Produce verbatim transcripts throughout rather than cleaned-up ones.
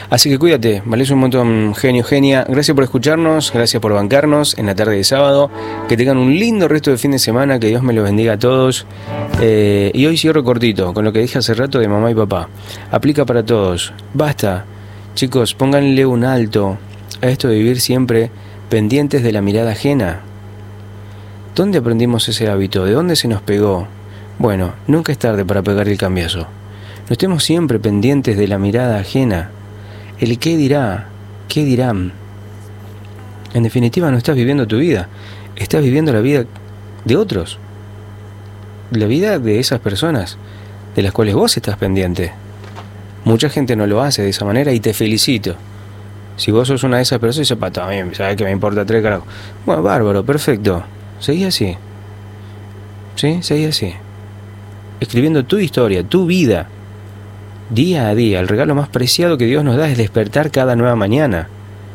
Así que cuídate, vales un montón, genio, genia. Gracias por escucharnos, gracias por bancarnos en la tarde de sábado. Que tengan un lindo resto de fin de semana, que Dios me los bendiga a todos. Eh, y hoy cierro cortito con lo que dije hace rato de mamá y papá. Aplica para todos. Basta, chicos, pónganle un alto a esto de vivir siempre pendientes de la mirada ajena. ¿Dónde aprendimos ese hábito? ¿De dónde se nos pegó? Bueno, nunca es tarde para pegar el cambiazo. No estemos siempre pendientes de la mirada ajena. El qué dirá, qué dirán. En definitiva, no estás viviendo tu vida. Estás viviendo la vida de otros. La vida de esas personas de las cuales vos estás pendiente. Mucha gente no lo hace de esa manera y te felicito. Si vos sos una de esas personas, dices, pato, a mí, ¿sabes que me importa tres carajos? Bueno, bárbaro, perfecto. Seguí así. ¿Sí? Seguí así. Escribiendo tu historia, tu vida. Día a día, el regalo más preciado que Dios nos da es despertar cada nueva mañana.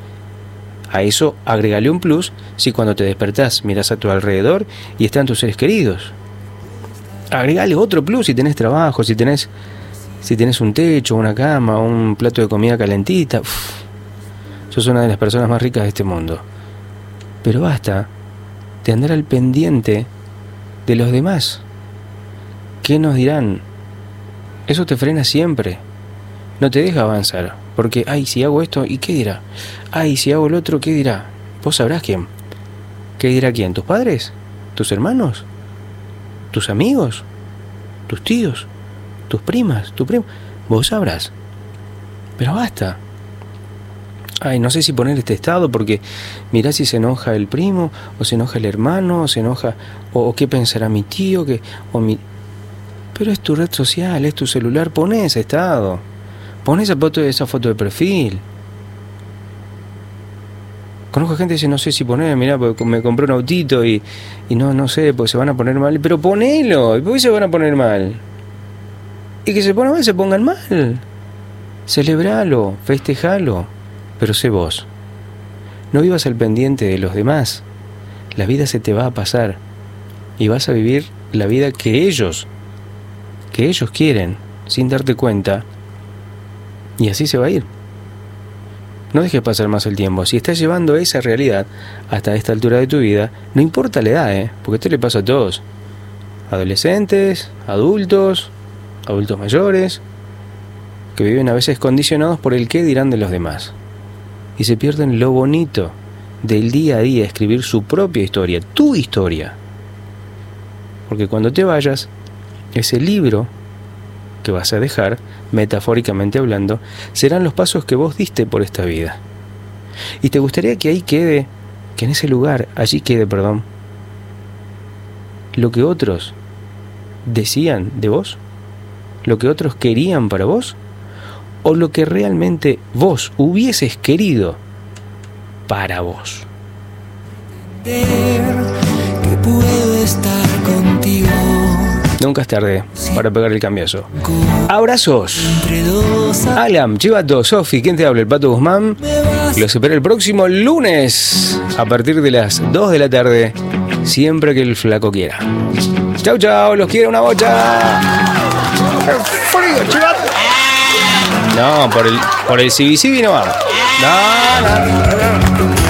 A eso agregale un plus si cuando te despertás mirás a tu alrededor y están tus seres queridos. Agregale otro plus si tenés trabajo, si tenés, si tenés un techo, una cama, un plato de comida calentita. Uf, sos una de las personas más ricas de este mundo. Pero basta de andar al pendiente de los demás. ¿Qué nos dirán? Eso te frena siempre. No te deja avanzar. Porque, ay, si hago esto, ¿y qué dirá? Ay, si hago el otro, ¿qué dirá? Vos sabrás quién. ¿Qué dirá quién? ¿Tus padres? ¿Tus hermanos? ¿Tus amigos? ¿Tus tíos? ¿Tus primas? ¿Tu primo? Vos sabrás. Pero basta. Ay, no sé si poner este estado porque mirá si se enoja el primo, o se enoja el hermano, o se enoja, o, o qué pensará mi tío, que, o mi... Pero es tu red social, es tu celular, poné ese estado, poné esa foto, esa foto de perfil. Conozco gente que dice, no sé si poner, mirá, porque me compré un autito y, y no, no sé, pues se van a poner mal. Pero ponelo, ¿y por qué se van a poner mal? Y que se pongan mal, se pongan mal. Celebralo, festejalo, pero sé vos. No vivas al pendiente de los demás. La vida se te va a pasar y vas a vivir la vida que ellos que ellos quieren, sin darte cuenta, y así se va a ir. No dejes pasar más el tiempo. Si estás llevando esa realidad hasta esta altura de tu vida, no importa la edad, ¿eh? Porque esto le pasa a todos. Adolescentes, adultos, adultos mayores, que viven a veces condicionados por el qué dirán de los demás. Y se pierden lo bonito del día a día, escribir su propia historia, tu historia. Porque cuando te vayas, ese libro que vas a dejar, metafóricamente hablando, serán los pasos que vos diste por esta vida. Y te gustaría que ahí quede, que en ese lugar, allí quede, perdón, lo que otros decían de vos, lo que otros querían para vos, o lo que realmente vos hubieses querido para vos. Que puedo estar contigo. Nunca es tarde para pegar el cambiazo. Abrazos. Alam, Chivato, Sofi, ¿quién te habla? El Pato Guzmán. Los espero el próximo lunes a partir de las dos de la tarde, siempre que el flaco quiera. Chau, chau, los quiero una bocha. ¡Frío, Chivato! No, por el, por el C B C B no vamos. No, no, no, no.